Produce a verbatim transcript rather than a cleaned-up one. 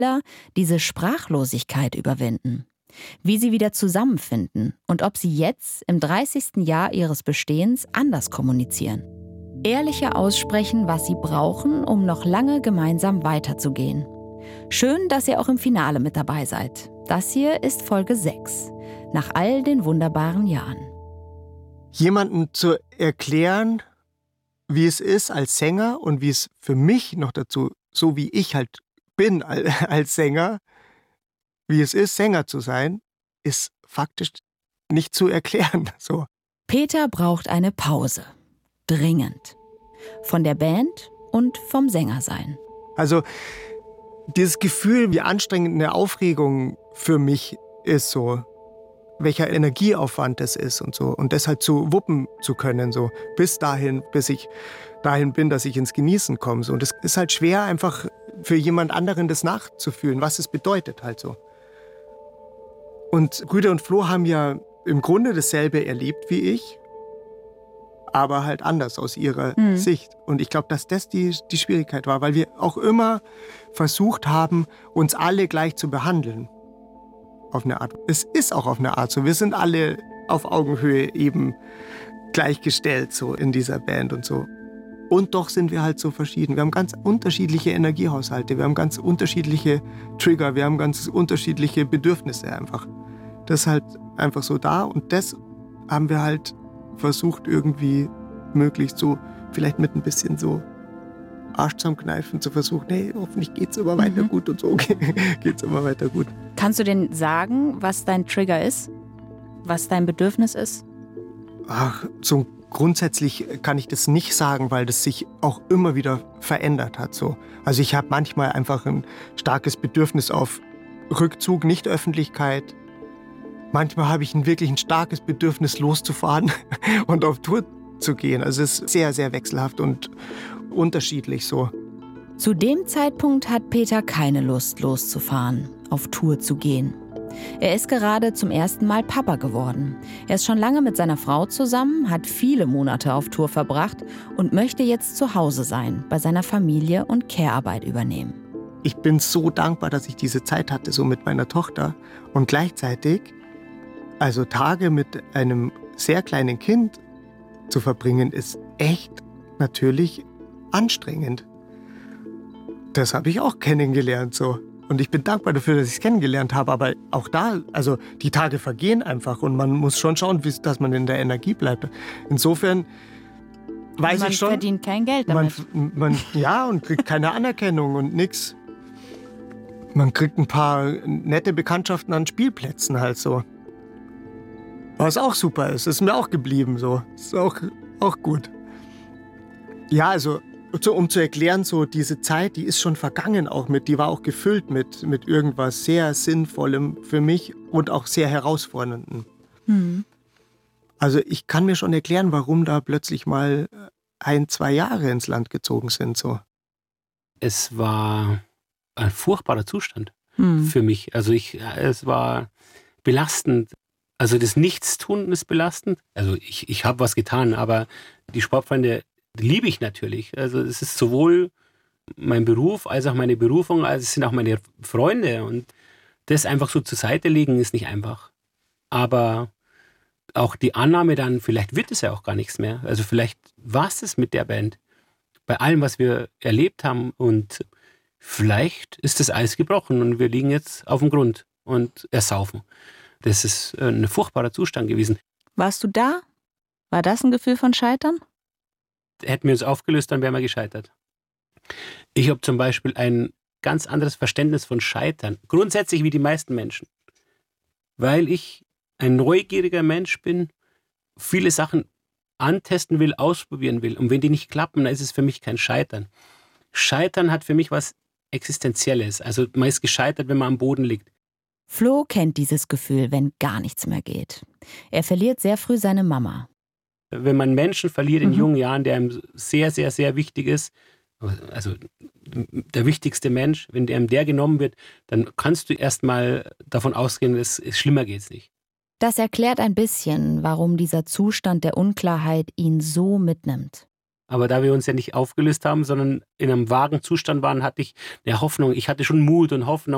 diese Sprachlosigkeit überwinden, wie sie wieder zusammenfinden und ob sie jetzt im dreißigsten Jahr ihres Bestehens anders kommunizieren. Ehrlicher aussprechen, was sie brauchen, um noch lange gemeinsam weiterzugehen. Schön, dass ihr auch im Finale mit dabei seid. Das hier ist Folge sechs, nach all den wunderbaren Jahren. Jemandem zu erklären, wie es ist als Sänger und wie es für mich noch dazu, so wie ich halt bin als Sänger, wie es ist, Sänger zu sein, ist faktisch nicht zu erklären. So. Peter braucht eine Pause. Dringend. Von der Band und vom Sängersein. Also dieses Gefühl, wie anstrengend eine Aufregung für mich ist, so welcher Energieaufwand das ist und so. Und das halt zu wuppen zu können, so bis dahin, bis ich dahin bin, dass ich ins Genießen komme. So. Und es ist halt schwer, einfach für jemand anderen das nachzufühlen, was es bedeutet halt so. Und Rüde und Flo haben ja im Grunde dasselbe erlebt wie ich, aber halt anders aus ihrer mhm. Sicht. Und ich glaube, dass das die, die Schwierigkeit war, weil wir auch immer versucht haben, uns alle gleich zu behandeln. Auf eine Art. Es ist auch auf eine Art so. Wir sind alle auf Augenhöhe eben gleichgestellt so in dieser Band und so. Und doch sind wir halt so verschieden. Wir haben ganz unterschiedliche Energiehaushalte, wir haben ganz unterschiedliche Trigger, wir haben ganz unterschiedliche Bedürfnisse einfach. Das ist halt einfach so da und das haben wir halt versucht irgendwie möglichst so, vielleicht mit ein bisschen so Arsch zum Kneifen zu versuchen, hey, hoffentlich geht's immer weiter mhm. gut und so geht's immer weiter gut. Kannst du denn sagen, was dein Trigger ist? Was dein Bedürfnis ist? Ach, so grundsätzlich kann ich das nicht sagen, weil das sich auch immer wieder verändert hat. So. Also ich habe manchmal einfach ein starkes Bedürfnis auf Rückzug, nicht Öffentlichkeit. Manchmal habe ich ein wirklich ein starkes Bedürfnis, loszufahren und auf Tour zu gehen. Also es ist sehr, sehr wechselhaft und unterschiedlich so. Zu dem Zeitpunkt hat Peter keine Lust, loszufahren, auf Tour zu gehen. Er ist gerade zum ersten Mal Papa geworden. Er ist schon lange mit seiner Frau zusammen, hat viele Monate auf Tour verbracht und möchte jetzt zu Hause sein, bei seiner Familie und Care-Arbeit übernehmen. Ich bin so dankbar, dass ich diese Zeit hatte, so mit meiner Tochter. Und gleichzeitig, also Tage mit einem sehr kleinen Kind zu verbringen, ist echt natürlich anstrengend. Das habe ich auch kennengelernt so. Und ich bin dankbar dafür, dass ich es kennengelernt habe. Aber auch da, also die Tage vergehen einfach und man muss schon schauen, dass man in der Energie bleibt. Insofern weiß man ich schon. Man verdient kein Geld damit. Man, man, ja, und kriegt keine Anerkennung und nix. Man kriegt ein paar nette Bekanntschaften an Spielplätzen halt so. Was auch super ist, ist mir auch geblieben so. Ist auch, auch gut. Ja, also um zu erklären, so diese Zeit, die ist schon vergangen auch mit, die war auch gefüllt mit, mit irgendwas sehr Sinnvollem für mich und auch sehr Herausforderndem. Mhm. Also ich kann mir schon erklären, warum da plötzlich mal ein, zwei Jahre ins Land gezogen sind. So. Es war ein furchtbarer Zustand mhm. für mich. Also ich, es war belastend. Also das Nichtstun ist belastend. Also ich, ich habe was getan, aber die Sportfreunde liebe ich natürlich. Also es ist sowohl mein Beruf als auch meine Berufung, als es sind auch meine Freunde. Und das einfach so zur Seite legen ist nicht einfach. Aber auch die Annahme dann, vielleicht wird es ja auch gar nichts mehr. Also vielleicht war es das mit der Band. Bei allem, was wir erlebt haben. Und vielleicht ist das Eis gebrochen und wir liegen jetzt auf dem Grund und ersaufen. Das ist ein furchtbarer Zustand gewesen. Warst du da? War das ein Gefühl von Scheitern? Hätten wir uns aufgelöst, dann wären wir gescheitert. Ich habe zum Beispiel ein ganz anderes Verständnis von Scheitern. Grundsätzlich wie die meisten Menschen. Weil ich ein neugieriger Mensch bin, viele Sachen antesten will, ausprobieren will. Und wenn die nicht klappen, dann ist es für mich kein Scheitern. Scheitern hat für mich was Existenzielles. Also man ist gescheitert, wenn man am Boden liegt. Flo kennt dieses Gefühl, wenn gar nichts mehr geht. Er verliert sehr früh seine Mama. Wenn man Menschen verliert in Mhm. jungen Jahren, der einem sehr, sehr, sehr wichtig ist, also der wichtigste Mensch, wenn einem der genommen wird, dann kannst du erst mal davon ausgehen, dass es schlimmer geht's nicht. Das erklärt ein bisschen, warum dieser Zustand der Unklarheit ihn so mitnimmt. Aber da wir uns ja nicht aufgelöst haben, sondern in einem vagen Zustand waren, hatte ich eine Hoffnung. Ich hatte schon Mut und Hoffnung.